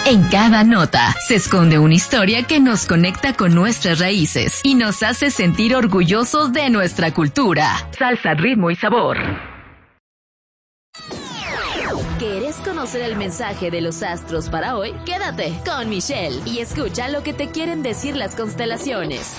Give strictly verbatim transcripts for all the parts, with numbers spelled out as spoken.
En cada nota se esconde una historia que nos conecta con nuestras raíces y nos hace sentir orgullosos de nuestra cultura. Salsa, ritmo y sabor. ¿Quieres conocer el mensaje de los astros para hoy? Quédate con Michelle y escucha lo que te quieren decir las constelaciones.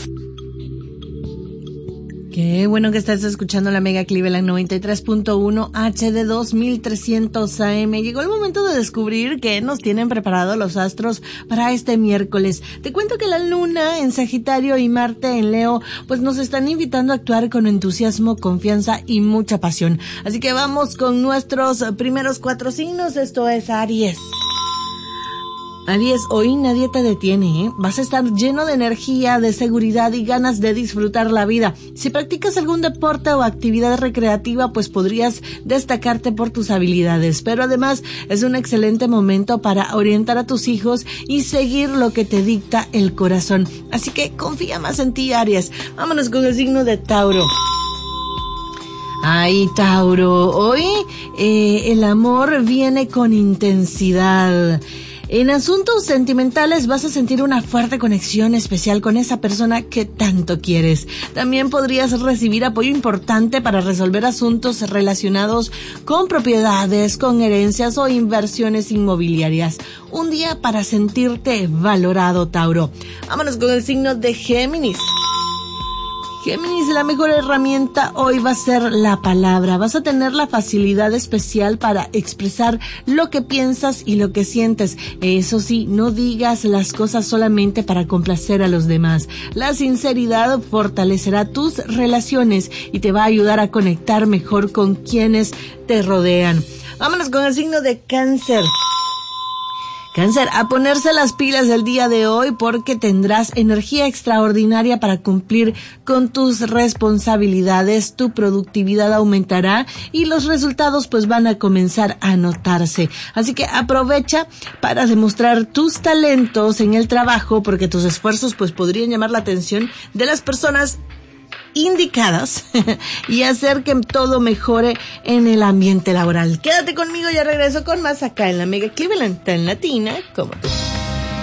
Qué bueno que estás escuchando la Mega Cleveland noventa y tres punto uno H D dos mil trescientos A M. Llegó el momento de descubrir qué nos tienen preparado los astros para este miércoles. Te cuento que la luna en Sagitario y Marte en Leo pues nos están invitando a actuar con entusiasmo, confianza y mucha pasión. Así que vamos con nuestros primeros cuatro signos. Esto es Aries. Aries, hoy nadie te detiene, ¿eh? Vas a estar lleno de energía, de seguridad y ganas de disfrutar la vida. Si practicas algún deporte o actividad recreativa, pues podrías destacarte por tus habilidades. Pero además es un excelente momento para orientar a tus hijos y seguir lo que te dicta el corazón. Así que confía más en ti, Aries. Vámonos con el signo de Tauro. Ay, Tauro, hoy eh, el amor viene con intensidad. En asuntos sentimentales vas a sentir una fuerte conexión especial con esa persona que tanto quieres. También podrías recibir apoyo importante para resolver asuntos relacionados con propiedades, con herencias o inversiones inmobiliarias. Un día para sentirte valorado, Tauro. Vámonos con el signo de Géminis. Géminis, la mejor herramienta hoy va a ser la palabra. Vas a tener la facilidad especial para expresar lo que piensas y lo que sientes. Eso sí, no digas las cosas solamente para complacer a los demás. La sinceridad fortalecerá tus relaciones y te va a ayudar a conectar mejor con quienes te rodean. Vámonos con el signo de Cáncer. Cáncer, a ponerse las pilas el día de hoy porque tendrás energía extraordinaria para cumplir con tus responsabilidades, tu productividad aumentará y los resultados pues van a comenzar a notarse. Así que aprovecha para demostrar tus talentos en el trabajo porque tus esfuerzos pues podrían llamar la atención de las personas indicadas y hacer que todo mejore en el ambiente laboral. Quédate conmigo, ya regreso con más acá en la Mega Cleveland, tan latina como tú.